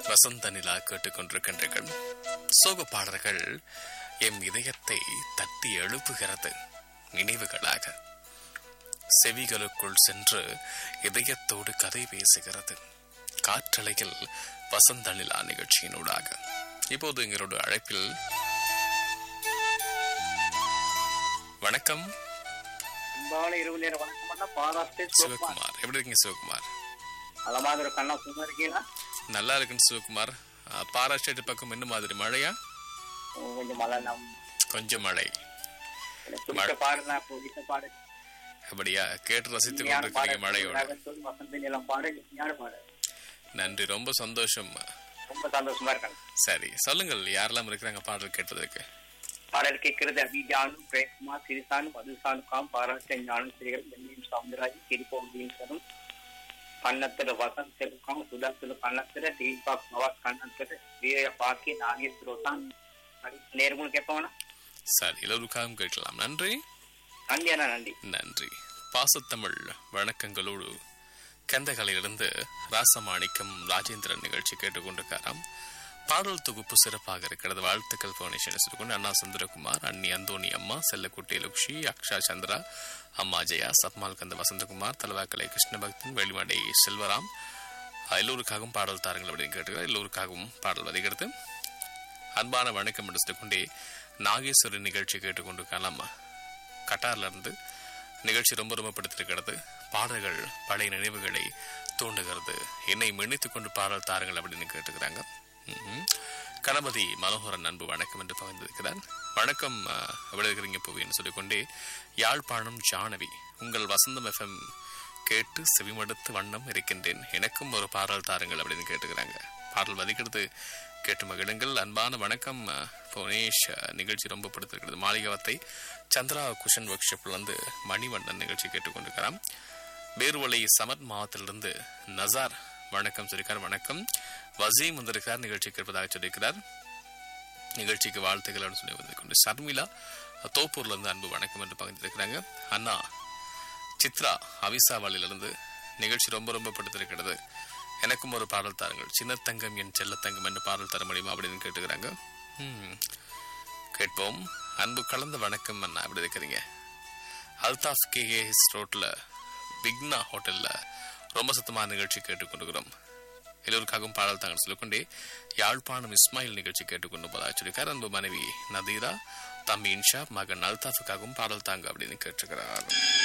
வசந்த நிலா கேட்டுக்கொண்டிருக்கின்றீர்கள். சோக பாடல்கள் எம் இதயத்தை தட்டி எழுப்புகிறது. நினைவுகளாக செவிகளுக்குள் சென்று இதயத்தோடு கதை பேசுகிறது. காற்றலையில் வசந்த நிலா நிகழ்ச்சியினூடாக இப்போது எங்களோட அழைப்பில் வணக்கம் இரவு நேர வணக்கம். சிவகுமார், எப்படி இருக்கீங்க சிவகுமார்? இருக்கீங்களா? நல்லா இருக்குன்னு சிவகுமார். பாராஸ்டேட் பக்கம் என்ன மாதிரி மழையா? கொஞ்சம் மழை. அப்படியா? கேட்டு ரசித்துக் கொண்டிருக்கீங்க மழையோட. நன்றி, ரொம்ப சந்தோஷம். ரொம்ப சந்தோஷமா இருக்காங்க. சரி, சொல்லுங்கள், யாரெல்லாம் இருக்கிறாங்க பாடல் கேட்பதற்கு? பாடல் கேட்கிறது அபிஜானும் பிரேம்குமார், சிறிசானும் மதுசானுக்காம், பாராஸ்டே ஞானம் சிறிகள், வெள்ளியும் சவுந்தரராஜ், திருப்போம் கண்ணத்திர வசந்த் செல்காம், சுதாசுல கண்ணத்திர தீபா பவாஸ் கண்ணத்திர வீர பாக்கி நாகேஸ்வரோதான் நேர்முக கேட்பவனா? சரி, எல்லோருக்காகவும் கேட்கலாம். நன்றி நன்றி. நன்றி. பாசத்தமிழ் வணக்கங்களோடு கந்தகலையிலிருந்து ராசமாணிக்கம் ராஜேந்திரன் நிகழ்ச்சி கேட்டுக்கொண்டிருக்காராம். பாடல் தொகுப்பு சிறப்பாக இருக்கிறது, வாழ்த்துக்கள் பவுண்டேஷன் கொண்டு அண்ணா சுந்தரகுமார், அண்ணி அந்தோணி அம்மா, செல்லக்குட்டி லக்ஷி, அக்ஷா சந்திரா, அம்மா ஜெயா, சத்மால் கந்த வசந்தகுமார், தலவாக்கலை கிருஷ்ணபக்தன், வெளிமடை செல்வராம், எல்லோருக்காகவும் பாடல் தாரங்கள் அப்படின்னு கேட்டுக்கிறார். எல்லோருக்காகவும் பாடல் வருகிறது. அன்பான வணக்கம் என்று சொல்லிக்கொண்டே நாகேஸ்வரி நிகழ்ச்சி கேட்டுக்கொண்டிருக்கலாம். கட்டார்ல இருந்து நிகழ்ச்சி ரொம்ப ரொம்ப பிடித்திருக்கிறது. பாடல்கள் பழைய நினைவுகளை தூண்டுகிறது. என்னை மின்னித்துக் கொண்டு பாடல் தாருங்கள் அப்படின்னு கேட்டுக்கிறாங்க. கணபதி மனோகரன் அன்பு வணக்கம் என்று பகிர்ந்திருக்கிறார். வணக்கம், எப்படி இருக்கிறீங்க புவின்னு சொல்லிக்கொண்டே யாழ்ப்பாணம் ஜானவி, உங்கள் வசந்தம் எஃப்எம் கேட்டு செவிமடுத்து வண்ணம் இருக்கின்றேன், எனக்கும் ஒரு பாடல் தாருங்கள் அப்படின்னு கேட்டுக்கிறாங்க. பாடல் வதிக்கிறது, கேட்டு மகிழுங்கள். அன்பான வணக்கம் புவனேஷ், நிகழ்ச்சி ரொம்ப பிடித்திருக்கிறது. மாளிகவத்தை சந்திரா குஷன் ஒர்க் ஷாப்ல இருந்து மணிவண்ணன் நிகழ்ச்சி கேட்டுக்கொண்டிருக்கிறார். பேர்வலை சமத் மாவட்டத்திலிருந்து நசார் வணக்கம் சொல்லியிருக்கார். வணக்கம். வசீம் வந்திருக்கார், நிகழ்ச்சி கேட்பதாக சொல்லியிருக்கிறார். நிகழ்ச்சிக்கு வாழ்த்துக்கள் சொல்லி வந்து கொண்டு ஷர்மிளா தோப்பூர்ல இருந்து அன்பு வணக்கம் என்று பகிர்ந்திருக்கிறாங்க. அண்ணா சித்ரா அவிசாவாலிலிருந்து நிகழ்ச்சி ரொம்ப ரொம்ப பிடித்திருக்கிறது, எனக்கும் ஒரு பாடல் தாருங்கள், சின்னத்தங்கம் என் செல்லத்தங்கம் என்று பாடல் தர முடியுமா அப்படின்னு கேட்டுக்கிறாங்க. கேட்போம். அன்பு கலந்த வணக்கம் அண்ணா, எப்படி இருக்கிறீங்க? அல்தாஃப் கேஎஸ் ரோட்ல விக்னா ஹோட்டல்ல ரொம்ப சத்தமான நிகழ்ச்சி கேட்டுக்கொண்டிருக்கிறோம். எல்லோருக்காகவும் பாடல் தாங்க சொல்லிக்கொண்டே யாழ்ப்பாணம் இஸ்மாயில் நிகழ்ச்சி கேட்டுக்கொண்டு போதாக சொல்லியிருக்கார். அன்பு மனைவி நதீரா, தம்பி இன்ஷா, மகன் அல்தாஃபுக்காகவும் பாடல் தாங்க அப்படின்னு கேட்டிருக்கிறார்.